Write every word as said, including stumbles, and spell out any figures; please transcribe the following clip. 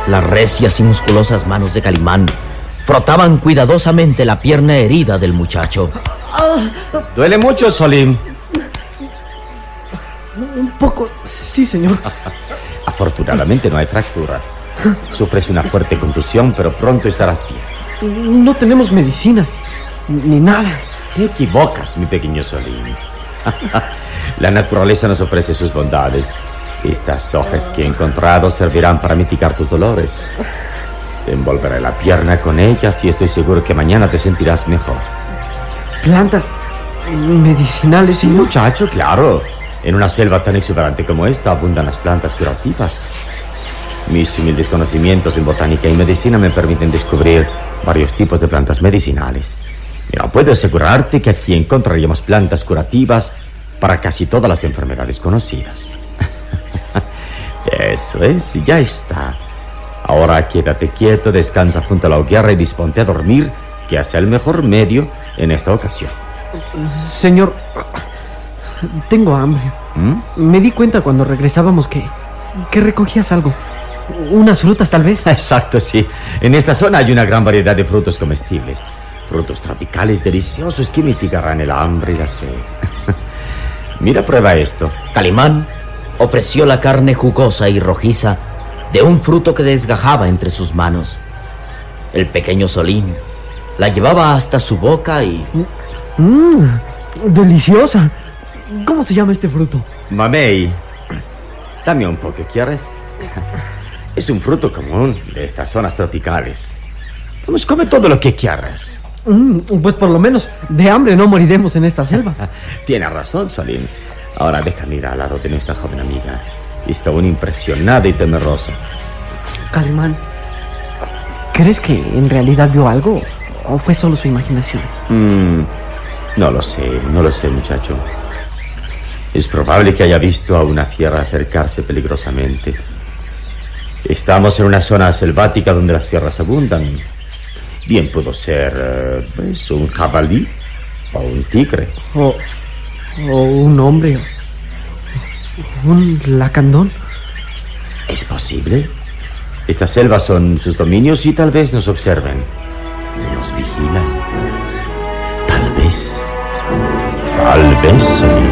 Las recias y musculosas manos de Calimán frotaban cuidadosamente la pierna herida del muchacho. ¿Duele mucho, Solín? Un poco, sí, señor. Afortunadamente no hay fractura. Sufres una fuerte contusión, pero pronto estarás bien. No tenemos medicinas, ni nada. Te equivocas, mi pequeño Solín. La naturaleza nos ofrece sus bondades. Estas hojas que he encontrado servirán para mitigar tus dolores. Te envolveré la pierna con ellas y estoy seguro que mañana te sentirás mejor. ¿Plantas medicinales, Sí, señor? muchacho, claro. En una selva tan exuberante como esta abundan las plantas curativas. Mis humildes conocimientos en botánica y medicina me permiten descubrir varios tipos de plantas medicinales. Mira, puedo asegurarte que aquí encontraríamos plantas curativas para casi todas las enfermedades conocidas. Eso es, ya está. Ahora quédate quieto, descansa junto a la hoguera y disponte a dormir, que es el mejor medio en esta ocasión. Señor, tengo hambre. ¿Mm? Me di cuenta cuando regresábamos que, que recogías algo. Unas frutas, tal vez. Exacto, sí. En esta zona hay una gran variedad de frutos comestibles. Frutos tropicales deliciosos que mitigarán el hambre y la sed. Mira, prueba esto. Calimán ofreció la carne jugosa y rojiza de un fruto que desgajaba entre sus manos. El pequeño Solín la llevaba hasta su boca y... Mmm, deliciosa. ¿Cómo se llama este fruto? Mamey, dame un poco, ¿quieres? Es un fruto común de estas zonas tropicales. Vamos, come todo lo que quieras. Mm, pues por lo menos de hambre no moriremos en esta selva. Tienes razón, Solín. Ahora déjame ir al lado de nuestra joven amiga. Está aún impresionada y temerosa. Calimán, ¿crees que en realidad vio algo o fue solo su imaginación? Mm, no lo sé, no lo sé, muchacho. Es probable que haya visto a una fiera acercarse peligrosamente. Estamos en una zona selvática donde las fieras abundan. Bien pudo ser, eh, pues, un jabalí o un tigre. O, o un hombre. Un lacandón. ¿Es posible? Estas selvas son sus dominios y tal vez nos observen. Nos vigilan. Tal vez. Tal vez, Solín.